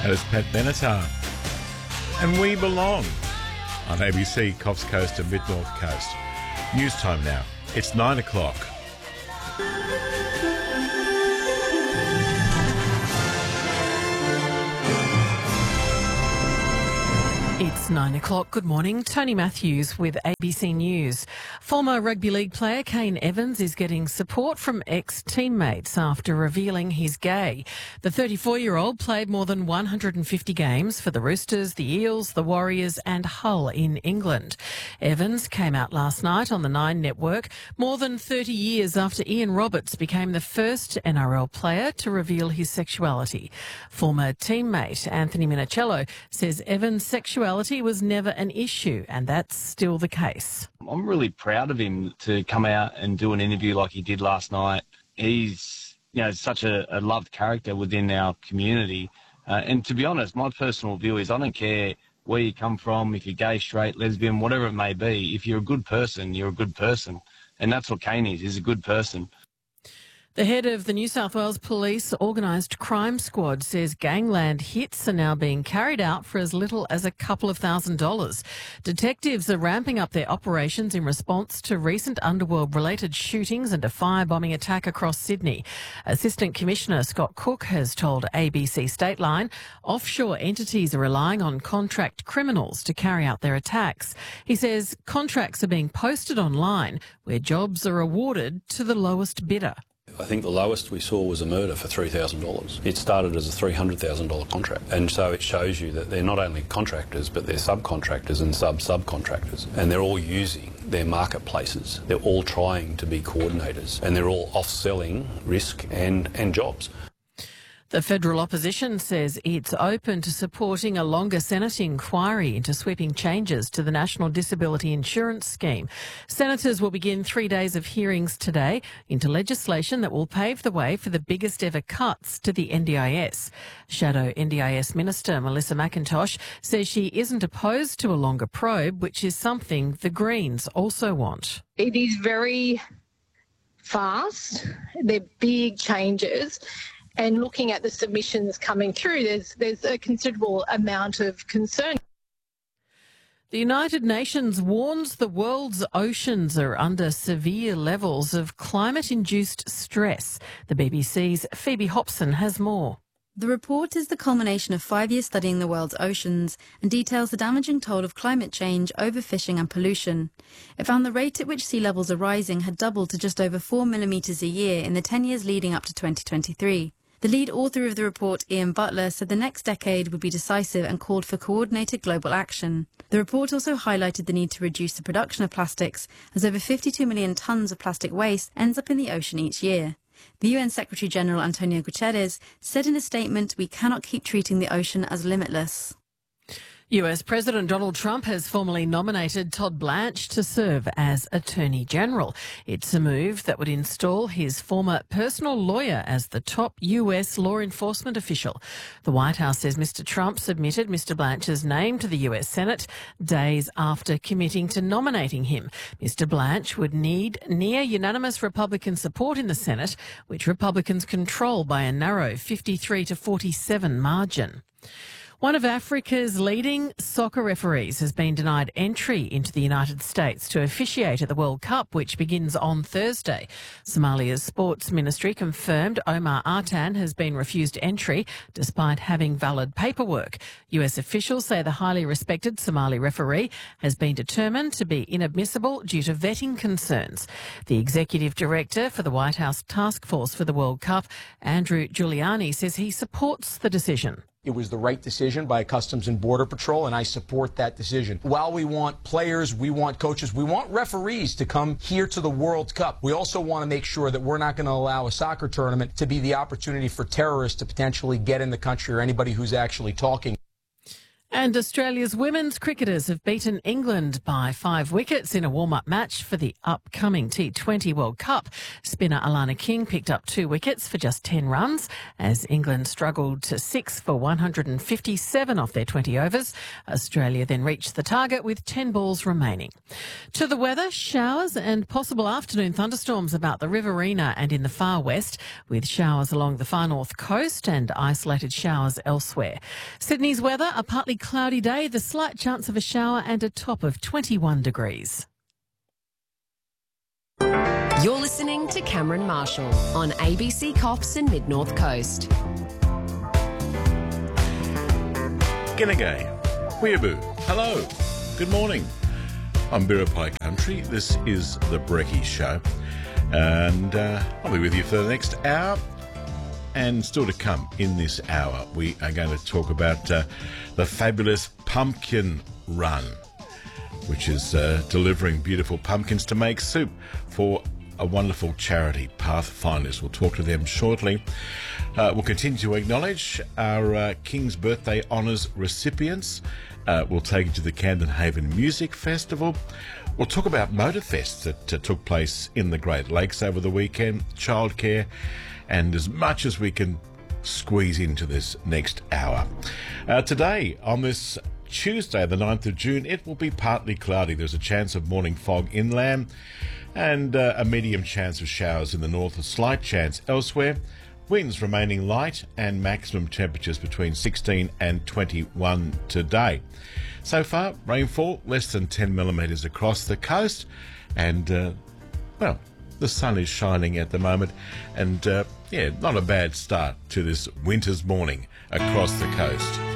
That is Pat Benatar. And We Belong on ABC, Coffs Coast and Mid-North Coast. News time now. It's 9 o'clock. It's 9 o'clock. Good morning. Tony Matthews with ABC News. Former rugby league player Kane Evans is getting support from ex-teammates after revealing he's gay. The 34-year-old played more than 150 games for the Roosters, the Eels, the Warriors and Hull in England. Evans came out last night on the Nine network more than 30 years after Ian Roberts became the first NRL player to reveal his sexuality. Former teammate Anthony Minicello says Evans' sexuality was never an issue, and that's still the case. I'm really proud of him to come out and do an interview like he did last night. He's, such a loved character within our community. And to be honest, my personal view is I don't care where you come from, if you're gay, straight, lesbian, whatever it may be. If you're a good person, you're a good person. And that's what Kane is. He's a good person. The head of the New South Wales Police Organised Crime Squad says gangland hits are now being carried out for as little as a couple of $1,000s. Detectives are ramping up their operations in response to recent underworld-related shootings and a firebombing attack across Sydney. Assistant Commissioner Scott Cook has told ABC Stateline offshore entities are relying on contract criminals to carry out their attacks. He says contracts are being posted online where jobs are awarded to the lowest bidder. I think the lowest we saw was a murder for $3,000. It started as a $300,000 contract. And so it shows you that they're not only contractors, but they're subcontractors and subcontractors. And they're all using their marketplaces. They're all trying to be coordinators. And they're all off-selling risk and jobs. The federal opposition says it's open to supporting a longer Senate inquiry into sweeping changes to the National Disability Insurance Scheme. Senators will begin 3 days of hearings today into legislation that will pave the way for the biggest ever cuts to the NDIS. Shadow NDIS Minister Melissa McIntosh says she isn't opposed to a longer probe, which is something the Greens also want. It is very fast. They're big changes. And looking at the submissions coming through, there's a considerable amount of concern. The United Nations warns the world's oceans are under severe levels of climate-induced stress. The BBC's Phoebe Hobson has more. The report is the culmination of 5 years studying the world's oceans and details the damaging toll of climate change, overfishing and pollution. It found the rate at which sea levels are rising had doubled to just over 4 millimetres a year in the 10 years leading up to 2023. The lead author of the report, Ian Butler, said the next decade would be decisive and called for coordinated global action. The report also highlighted the need to reduce the production of plastics, as over 52 million tonnes of plastic waste ends up in the ocean each year. The UN Secretary-General Antonio Guterres said in a statement, "We cannot keep treating the ocean as limitless." US President Donald Trump has formally nominated Todd Blanche to serve as Attorney General. It's a move that would install his former personal lawyer as the top US law enforcement official. The White House says Mr. Trump submitted Mr. Blanche's name to the US Senate days after committing to nominating him. Mr. Blanche would need near unanimous Republican support in the Senate, which Republicans control by a narrow 53 to 47 margin. One of Africa's leading soccer referees has been denied entry into the United States to officiate at the World Cup, which begins on Thursday. Somalia's sports ministry confirmed Omar Artan has been refused entry despite having valid paperwork. US officials say the highly respected Somali referee has been determined to be inadmissible due to vetting concerns. The executive director for the White House Task Force for the World Cup, Andrew Giuliani, says he supports the decision. It was the right decision by Customs and Border Patrol, and I support that decision. While we want players, we want coaches, we want referees to come here to the World Cup, we also want to make sure that we're not going to allow a soccer tournament to be the opportunity for terrorists to potentially get in the country or anybody who's actually talking. And And Australia's women's cricketers have beaten England by 5 wickets in a warm-up match for the upcoming T20 World Cup. Spinner Alana King picked up 2 wickets for just 10 runs as England struggled to 6 for 157 off their 20 overs. Australia then reached the target with 10 balls remaining. To the weather, showers and possible afternoon thunderstorms about the Riverina and in the far west, with showers along the far north coast and isolated showers elsewhere. Sydney's weather, a partly cloudy day, the slight chance of a shower and a top of 21 degrees. You're listening to Cameron Marshall on ABC Coffs and Mid-North Coast. G'nagay, Weeaboo, hello, good morning. I'm Biripi Country. This is the Brekkie Show, and I'll be with you for the next hour. And still to come in this hour, we are going to talk about the fabulous pumpkin run, which is delivering beautiful pumpkins to make soup for a wonderful charity, Pathfinders. We'll talk to them shortly. We'll continue to acknowledge our King's Birthday Honours recipients. We'll take you to the Camden Haven Music Festival. We'll talk about Motorfest that took place in the Great Lakes over the weekend, childcare, and as much as we can squeeze into this next hour. Today, on this Tuesday, the 9th of June, it will be partly cloudy. There's a chance of morning fog inland and a medium chance of showers in the north, a slight chance elsewhere. Winds remaining light and maximum temperatures between 16 and 21 today. So far, rainfall less than 10 millimetres across the coast, and, well, the sun is shining at the moment, and, not a bad start to this winter's morning across the coast.